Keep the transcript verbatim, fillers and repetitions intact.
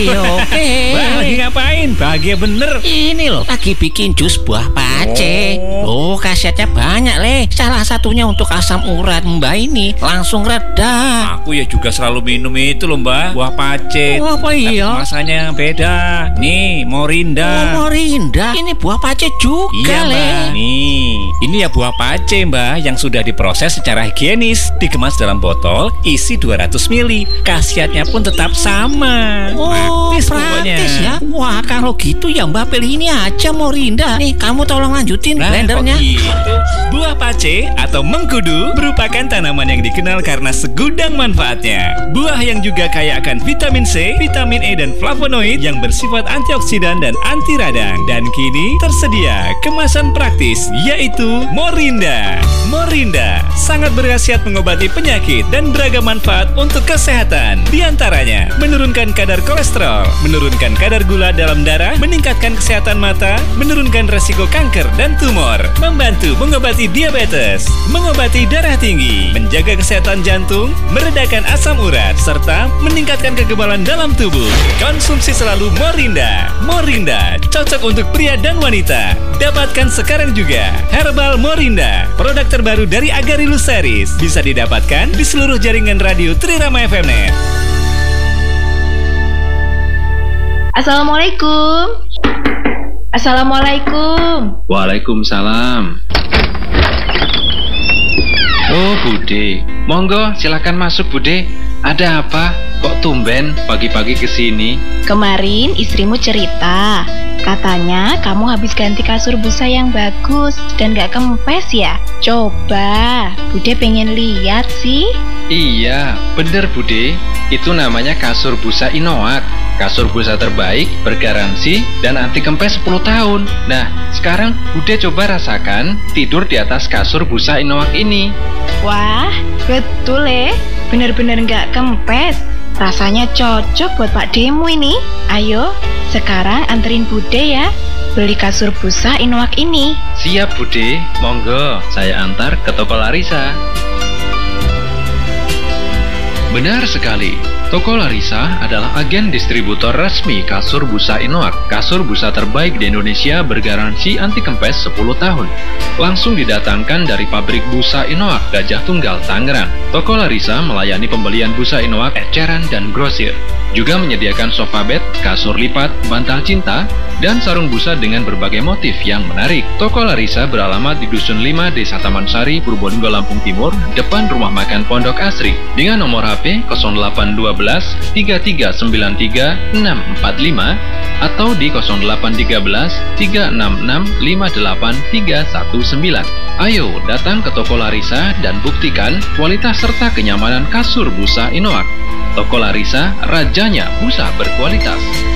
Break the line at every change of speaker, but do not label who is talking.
Iya, oke.
Wah, lagi ngapain? Bahagia bener.
Ini loh, lagi bikin jus buah pace. Oh, khasiatnya banyak, Le. Salah satunya untuk asam urat Mbak ini langsung reda.
Aku ya juga selalu minum itu loh, Mbak. Buah pace.
Oh, apa iya?
Tapi rasanya beda. Nih, Morinda.
Oh, Morinda. Ini buah pace juga,
Iya,
Le.
Mbak. Nih, ini ya buah pace, Mbak, yang sudah diproses secara higienis, dikemas dalam botol, isi dua ratus mililiter. Khasiatnya pun tetap sama.
Oh,
Praktis
praktis
pokoknya.
ya. Wah, kalau gitu ya Mbak pilih ini aja Morinda. Nih, kamu tolong lanjutin
Nah,
blendernya.
kok gitu? Buah pace atau mengkudu merupakan tanaman yang dikenal karena segudang manfaatnya. Buah yang juga kaya akan vitamin C, vitamin E, dan flavonoid yang bersifat antioksidan dan anti radang. Dan kini tersedia kemasan praktis, yaitu Morinda. Morinda sangat berkhasiat mengobati penyakit dan beragam manfaat untuk kesehatan. Di antaranya, menurunkan kadar kolesterol, menurunkan kadar gula dalam darah, meningkatkan kesehatan mata, menurunkan resiko kanker dan tumor, membantu mengobati diabetes, mengobati darah tinggi, menjaga kesehatan jantung, meredakan asam urat, serta meningkatkan kekebalan dalam tubuh. Konsumsi selalu Morinda. Morinda cocok untuk pria dan wanita. Dapatkan sekarang juga Herbal Morinda, produk terbaru dari Agarilus Series. Bisa didapatkan di seluruh jaringan radio Trirama F M Net.
Assalamualaikum. Assalamualaikum.
Waalaikumsalam. Oh, Bude. Monggo, silakan masuk, Bude. Ada apa? Kok tumben pagi-pagi ke sini?
Kemarin istrimu cerita, katanya kamu habis ganti kasur busa yang bagus dan gak kempes ya? Coba, Bude pengen lihat sih.
Iya, bener, Bude. Itu namanya kasur busa Inoak. Kasur busa terbaik, bergaransi, dan anti kempes sepuluh tahun. Nah, sekarang Bude coba rasakan tidur di atas kasur busa Inoak ini.
Wah, betul ya. Bener-bener gak kempes. Rasanya cocok buat Pak Demu ini. Ayo, sekarang anterin Bude ya beli kasur busa Inoak ini.
Siap, Bude. Monggo, saya antar ke toko Larissa. Benar sekali. Toko Larissa adalah agen distributor resmi kasur busa Inoak. Kasur busa terbaik di Indonesia bergaransi anti kempes sepuluh tahun. Langsung didatangkan dari pabrik busa Inoak Gajah Tunggal, Tangerang. Toko Larissa melayani pembelian busa Inoak eceran dan grosir. Juga menyediakan sofa bed, kasur lipat, bantal cinta, dan sarung busa dengan berbagai motif yang menarik. Toko Larissa beralamat di Dusun lima, Desa Taman Sari, Purbolinggo, Lampung Timur, depan Rumah Makan Pondok Asri. Dengan nomor H P nol delapan satu dua tiga tiga sembilan tiga enam empat lima atau di nol delapan tiga belas tiga enam enam lima delapan tiga satu sembilan. Ayo datang ke Toko Larissa dan buktikan kualitas serta kenyamanan kasur busa Inoak. Toko Larissa, rajanya busa berkualitas.